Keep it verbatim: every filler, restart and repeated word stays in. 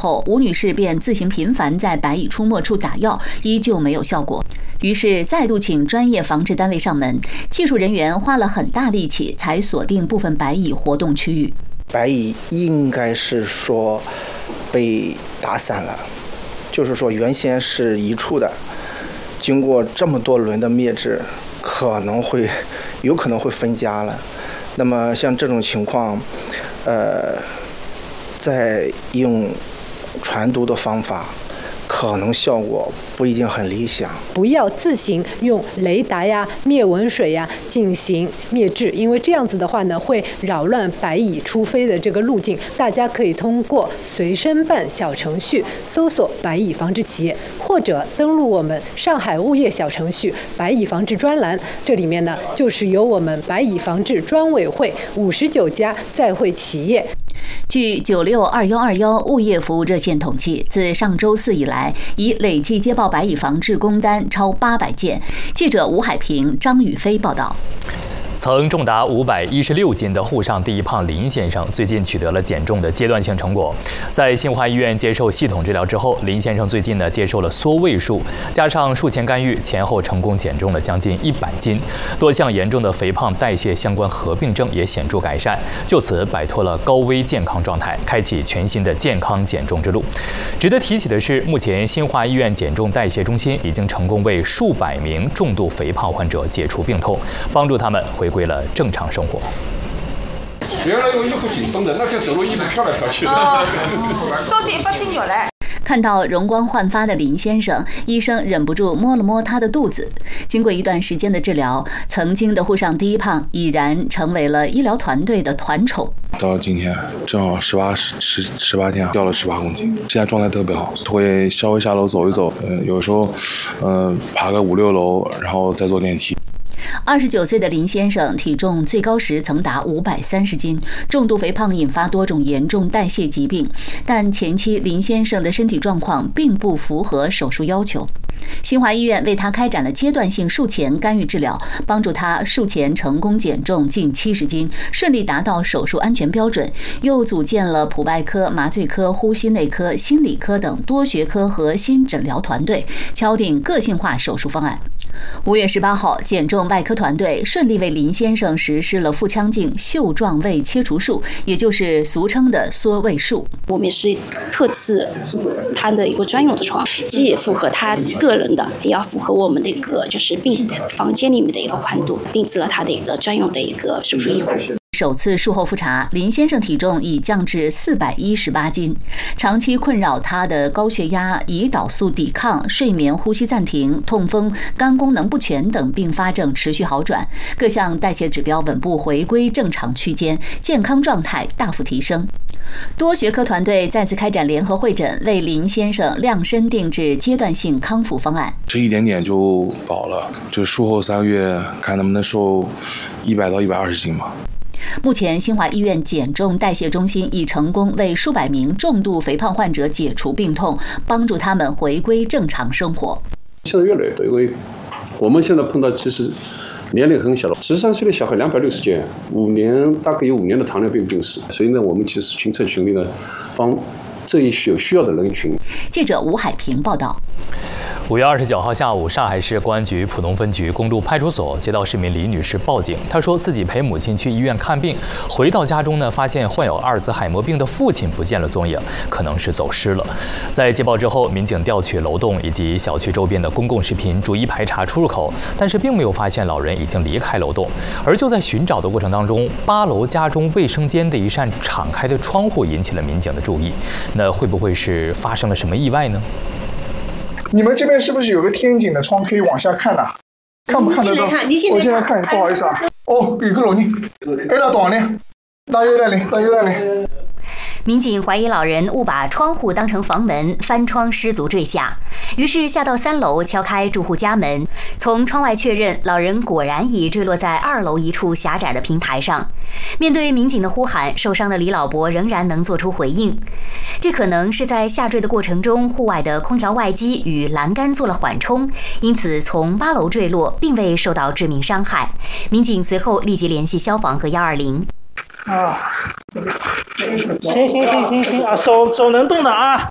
后，吴女士便自行频繁在白蚁出没处打药，依旧没有效果。于是再度请专业防治单位上门，技术人员花了很大力气才锁定部分白蚁活动区域。 白蚁应该是说被打散了，就是说原先是一处的，经过这么多轮的灭治，可能会有可能会分家了。那么像这种情况，呃，再用传毒的方法，可能效果不一定很理想。 不要自行用雷达呀、灭蚊水呀进行灭治，因为这样子的话呢，会扰乱白蚁出飞的这个路径。大家可以通过随身办小程序搜索白蚁防治企业，或者登录我们上海物业小程序白蚁防治专栏，这里面呢就是由我们白蚁防治专委会五十九家在会企业。 据九六二幺二幺物业服务热线统计，自上周四以来，已累计接报白蚁防治工单超八百件。记者吴海平、张宇飞报道。 曾重达五百一十六斤的沪上第一胖林先生，最近取得了减重的阶段性成果。在新华医院接受系统治疗之后，林先生最近呢接受了缩胃术，加上术前干预，前后成功减重了将近一百斤。多项严重的肥胖代谢相关合并症也显著改善，就此摆脱了高危健康状态，开启全新的健康减重之路。值得提起的是，目前新华医院减重代谢中心已经成功为数百名重度肥胖患者解除病痛，帮助他们回归了正常生活。 原来用衣服紧绷的，那就走路衣服飘来飘去的。 到底一百斤肉嘞。 看到容光焕发的林先生，医生忍不住摸了摸他的肚子。经过一段时间的治疗，曾经的沪上第一胖已然成为了医疗团队的团宠。 到今天正好十八十十八天，掉了十八公斤，现在状态特别好，会稍微下楼走一走，嗯、呃，有时候，嗯、呃，爬个五六楼，然后再坐电梯。 二十九岁的林先生体重最高时曾达五百三十斤，重度肥胖引发多种严重代谢疾病，但前期林先生的身体状况并不符合手术要求。新华医院为他开展了阶段性术前干预治疗，帮助他术前成功减重近七十斤，顺利达到手术安全标准。又组建了普外科、麻醉科、呼吸内科、心理科等多学科核心诊疗团队，敲定个性化手术方案。五月十八号，减重外科团队顺利为林先生实施了腹腔镜袖状胃切除术，也就是俗称的缩胃术。 我们是特制他的一个专用的床，既符合他个人的，也要符合我们的一个就是病房间里面的一个宽度，定制了他的一个专用的一个手术衣裤。 首次术后复查，林先生体重已降至四百一十八斤。长期困扰他的高血压、胰岛素抵抗、睡眠呼吸暂停、痛风、肝功能不全等并发症持续好转，各项代谢指标稳步回归正常区间，健康状态大幅提升。多学科团队再次开展联合会诊，为林先生量身定制阶段性康复方案。 这一点点就饱了，就术后三个月，看能不能瘦一百到一百二十斤吧。 目前，新华医院减重代谢中心已成功为数百名重度肥胖患者解除病痛，帮助他们回归正常生活。 现在越来越多，因为我们现在碰到其实年龄很小的，十三岁的小孩两百六十件，五年大概有五年的糖尿病病史，所以呢，我们其实群策群力呢，帮这一有需要的人群。 记者吴海平报道。 五月二十九号下午，上海市公安局浦东分局公路派出所接到市民李女士报警，她说自己陪母亲去医院看病，回到家中呢，发现患有阿尔兹海默病的父亲不见了踪影，可能是走失了。在接报之后，民警调取楼栋以及小区周边的公共视频，逐一排查出入口，但是并没有发现老人已经离开楼栋。而就在寻找的过程当中，八楼家中卫生间的一扇敞开的窗户引起了民警的注意，那会不会是发生了什么意外呢？ 你们这边是不是有个天井的窗可以往下看的、啊？看不看得到？我现在看，不好意思啊。哦，有个老人，哎，那多少年？大约来零，大约来零。 民警怀疑老人误把窗户当成房门，翻窗失足坠下，于是下到三楼敲开住户家门，从窗外确认老人果然已坠落在二楼一处狭窄的平台上。面对民警的呼喊，受伤的李老伯仍然能做出回应。这可能是在下坠的过程中，户外的空调外机与栏杆做了缓冲，因此从八楼坠落，并未受到致命伤害。民警随后立即联系消防和一二零。 啊，行行行行行啊，手手能动的啊。